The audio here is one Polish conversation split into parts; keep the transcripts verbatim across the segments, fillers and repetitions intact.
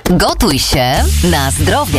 Gotuj się na zdrowie.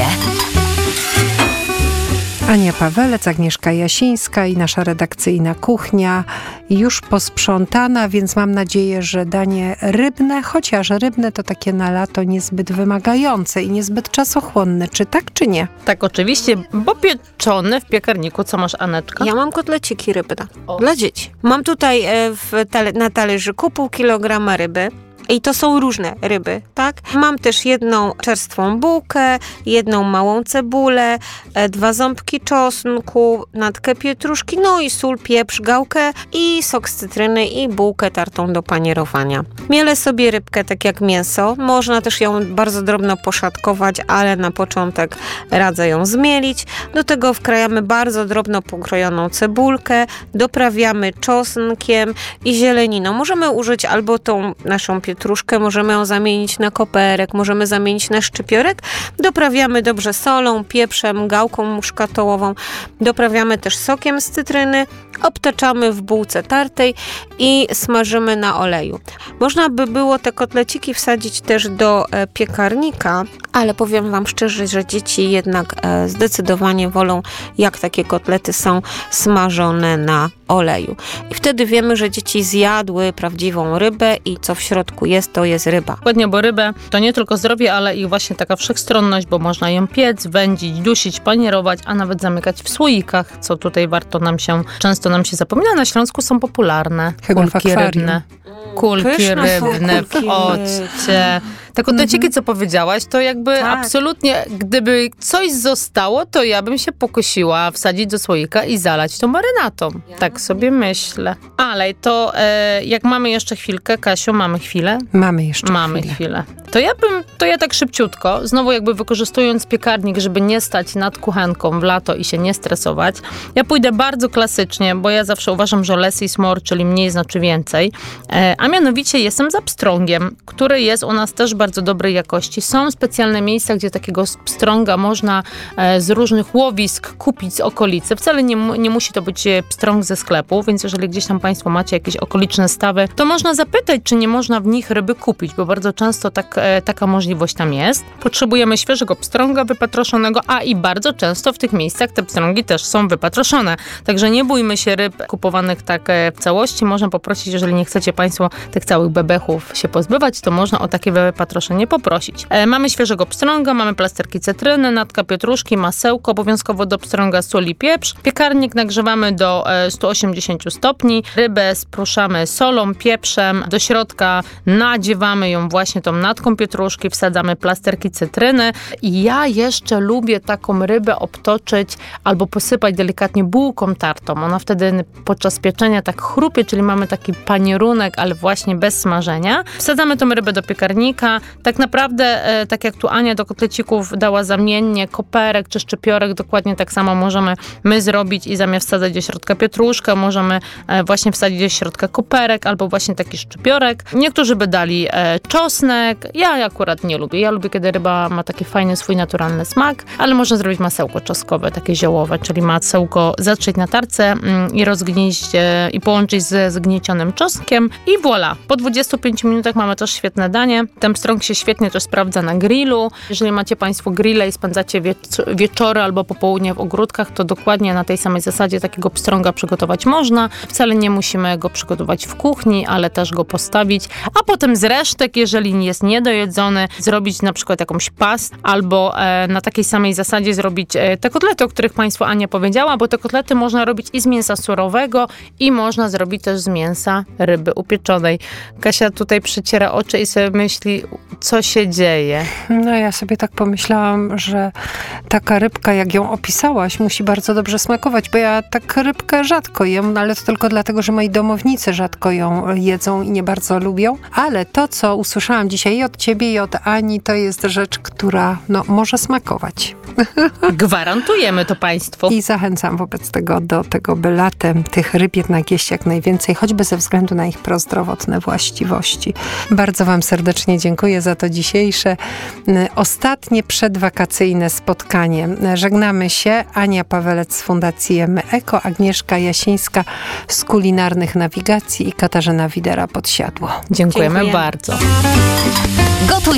Ania Pawelec, Agnieszka Jasińska i nasza redakcyjna kuchnia już posprzątana, więc mam nadzieję, że danie rybne, chociaż rybne to takie na lato niezbyt wymagające i niezbyt czasochłonne. Czy tak, czy nie? Tak, oczywiście, bo pieczone w piekarniku. Co masz, Aneczka? Ja mam kotleciki rybne dla dzieci. Mam tutaj w tale- na talerzyku pół kilograma ryby. I to są różne ryby, tak? Mam też jedną czerstwą bułkę, jedną małą cebulę, e, dwa ząbki czosnku, natkę pietruszki, no i sól, pieprz, gałkę i sok z cytryny i bułkę tartą do panierowania. Mielę sobie rybkę tak jak mięso. Można też ją bardzo drobno poszatkować, ale na początek radzę ją zmielić. Do tego wkrajamy bardzo drobno pokrojoną cebulkę, doprawiamy czosnkiem i zieleniną. Możemy użyć albo tą naszą pietruszkę, możemy ją zamienić na koperek, możemy zamienić na szczypiorek. Doprawiamy dobrze solą, pieprzem, gałką muszkatołową. Doprawiamy też sokiem z cytryny, obtaczamy w bułce tartej i smażymy na oleju. Można by było te kotleciki wsadzić też do e, piekarnika, ale powiem wam szczerze, że dzieci jednak e, zdecydowanie wolą, jak takie kotlety są smażone na oleju. I wtedy wiemy, że dzieci zjadły prawdziwą rybę i co w środku jest, to jest ryba. Dokładnie, bo rybę to nie tylko zdrowie, ale i właśnie taka wszechstronność, bo można ją piec, wędzić, dusić, panierować, a nawet zamykać w słoikach, co tutaj warto nam się, często nam się zapomina. Na Śląsku są popularne Chyba w kulki akwarium. rybne. Kulki Pyszne są rybne w kulki ocie. Te kotleciki, co powiedziałaś, to jakby Tak. absolutnie, gdyby coś zostało, to ja bym się pokusiła wsadzić do słoika i zalać tą marynatą. Tak sobie myślę. Ale to e, jak mamy jeszcze chwilkę, Kasiu, mamy chwilę? Mamy jeszcze Mamy chwilę. chwilę. To ja bym, to ja tak szybciutko, znowu jakby wykorzystując piekarnik, żeby nie stać nad kuchenką w lato i się nie stresować, ja pójdę bardzo klasycznie, bo ja zawsze uważam, że less is more, czyli mniej znaczy więcej, e, a mianowicie jestem za pstrągiem, który jest u nas też bardzo dobrej jakości. Są specjalne miejsca, gdzie takiego pstrąga można e, z różnych łowisk kupić z okolicy. Wcale nie, nie musi to być pstrąg ze sklepu, więc jeżeli gdzieś tam państwo macie jakieś okoliczne stawy, to można zapytać, czy nie można w nich ryby kupić, bo bardzo często tak, e, taka możliwość tam jest. Potrzebujemy świeżego pstrąga wypatroszonego, a i bardzo często w tych miejscach te pstrągi też są wypatroszone. Także nie bójmy się ryb kupowanych tak e, w całości. Można poprosić, jeżeli nie chcecie państwo tych całych bebechów się pozbywać, to można o takie wypatroszenie poprosić. E, mamy świeżego pstrąga, mamy plasterki cytryny, natka pietruszki, masełko, obowiązkowo do pstrąga sól i pieprz. Piekarnik nagrzewamy do e, sto osiemdziesiąt stopni. Rybę spruszamy solą, pieprzem. Do środka nadziewamy ją właśnie tą natką pietruszki, wsadzamy plasterki cytryny. I ja jeszcze lubię taką rybę obtoczyć albo posypać delikatnie bułką tartą. Ona wtedy podczas pieczenia tak chrupie, czyli mamy taki panierunek, ale właśnie bez smażenia. Wsadzamy tą rybę do piekarnika. Tak naprawdę, e, tak jak tu Ania do kotlecików dała zamiennie koperek czy szczypiorek, dokładnie tak samo możemy my zrobić i zamiast wsadzać do środka pietruszkę, możemy e, właśnie wsadzić do środka koperek albo właśnie taki szczypiorek. Niektórzy by dali e, czosnek. Ja akurat nie lubię. Ja lubię, kiedy ryba ma taki fajny, swój naturalny smak, ale można zrobić masełko czosnkowe, takie ziołowe, czyli masełko zatrzeć na tarce mm, i rozgnieść e, i połączyć ze zgniecionym czosnkiem i voilà. Po dwudziestu pięciu minutach mamy też świetne danie. Ten pstrąg się świetnie też sprawdza na grillu. Jeżeli macie państwo grille i spędzacie wiecz- wieczory albo popołudnie w ogródkach, to dokładnie na tej samej zasadzie takiego pstrąga przygotować można. Wcale nie musimy go przygotować w kuchni, ale też go postawić, a potem z resztek, jeżeli jest niedojedzony, zrobić na przykład jakąś past albo e, na takiej samej zasadzie zrobić e, te kotlety, o których państwu Ania powiedziała, bo te kotlety można robić i z mięsa surowego i można zrobić też z mięsa ryby upieczonej. Kasia tutaj przyciera oczy i sobie myśli, co się dzieje. No ja sobie tak pomyślałam, że taka rybka, jak ją opisałaś, musi bardzo dobrze smakować, bo ja tak rybkę rzadko jem, no ale to tylko dlatego, że moi domownicy rzadko ją jedzą i nie bardzo lubią. Ale to, co usłyszałam dzisiaj i od ciebie, i od Ani, to jest rzecz, która no, może smakować. Gwarantujemy to państwu. I zachęcam wobec tego do tego, by latem tych ryb jednak jeść jak najwięcej, choćby ze względu na ich prozdrowotne właściwości. Bardzo wam serdecznie dziękuję za to dzisiejsze, ostatnie przedwakacyjne spotkanie. Żegnamy się. Ania Pawelec z Fundacji M Eko, Agnieszka Jasińska z Kulinarnych Nawigacji i Katarzyna Widera Podsiadło. Dziękujemy Dziękuję. bardzo. Gotuj się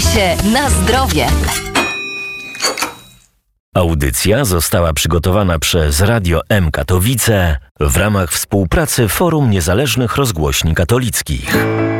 się na zdrowie. Audycja została przygotowana przez Radio M Katowice w ramach współpracy Forum Niezależnych Rozgłośni Katolickich.